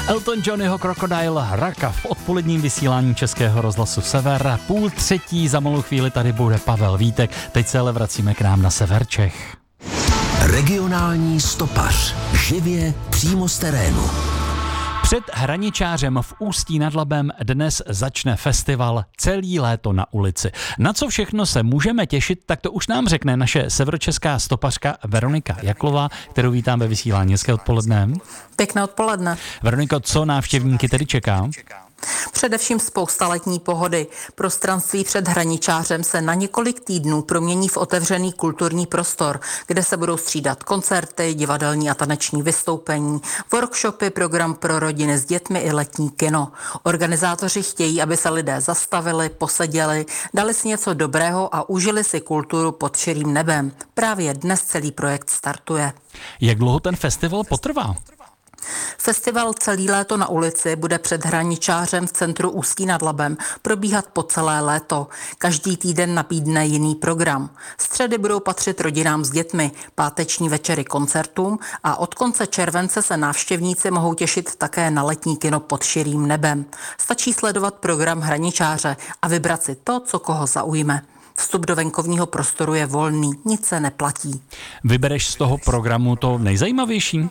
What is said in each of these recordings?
Elton John, jeho Crocodile, Raka v odpoledním vysílání Českého rozhlasu Sever. 2:30, za malou chvíli tady bude Pavel Vítek. Teď se ale vracíme k nám na sever Čech. Regionální stopař. Živě přímo z terénu. Před Hraničářem v Ústí nad Labem dnes začne festival Celý léto na ulici. Na co všechno se můžeme těšit, tak to už nám řekne naše severočeská stopařka Veronika Jaklová, kterou vítám ve vysílání. Hezké odpoledne. Pěkné odpoledne. Veroniko, co návštěvníky tedy čeká? Především spousta letní pohody. Prostranství před Hraničářem se na několik týdnů promění v otevřený kulturní prostor, kde se budou střídat koncerty, divadelní a taneční vystoupení, workshopy, program pro rodiny s dětmi i letní kino. Organizátoři chtějí, aby se lidé zastavili, poseděli, dali si něco dobrého a užili si kulturu pod širým nebem. Právě dnes celý projekt startuje. Jak dlouho ten festival potrvá? Festival Celý léto na ulici bude před Hraničářem v centru Ústí nad Labem probíhat po celé léto. Každý týden nabídne jiný program. Středy budou patřit rodinám s dětmi, páteční večery koncertům a od konce července se návštěvníci mohou těšit také na letní kino pod širým nebem. Stačí sledovat program Hraničáře a vybrat si to, co koho zaujme. Vstup do venkovního prostoru je volný, nic se neplatí. Vybereš z toho programu to nejzajímavější?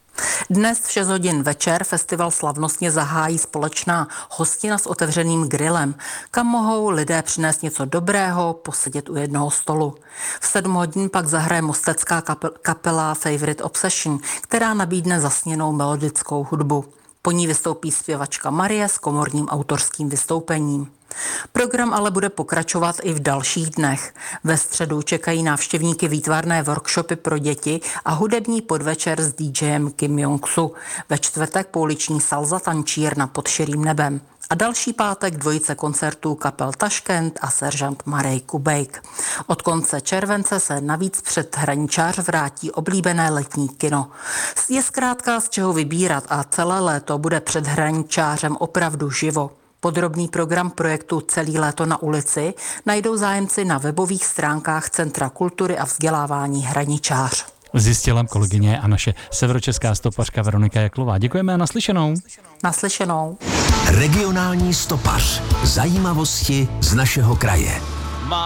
Dnes v 6 hodin večer festival slavnostně zahájí společná hostina s otevřeným grillem, kam mohou lidé přinést něco dobrého, posedět u jednoho stolu. V 7 hodin pak zahraje mostecká kapela Favorite Obsession, která nabídne zasněnou melodickou hudbu. Po ní vystoupí zpěvačka Marie s komorním autorským vystoupením. Program ale bude pokračovat i v dalších dnech. Ve středu čekají návštěvníky výtvarné workshopy pro děti a hudební podvečer s DJem Kim Jong-su. Ve čtvrtek pouliční salsa tančírna pod širým nebem. A další pátek dvojice koncertů kapel Taškent a seržant Marej Kubejk. Od konce července se navíc před Hraničář vrátí oblíbené letní kino. Je zkrátka z čeho vybírat a celé léto bude před Hraničářem opravdu živo. Podrobný program projektu Celý léto na ulici najdou zájemci na webových stránkách Centra kultury a vzdělávání Hraničář. Zjistila kolegyně a naše severočeská stopařka Veronika Jaklová. Děkujeme a naslyšenou. Naslyšenou. Regionální stopař. Zajímavosti z našeho kraje.